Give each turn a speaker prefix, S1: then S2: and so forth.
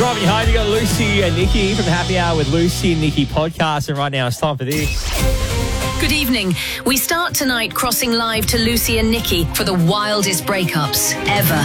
S1: Driving you home, you got Lucy and Nikki from the Happy Hour with Lucy and Nikki podcast. And right now it's time for this.
S2: Good evening. We start tonight crossing live to Lucy and Nikki for the wildest breakups ever.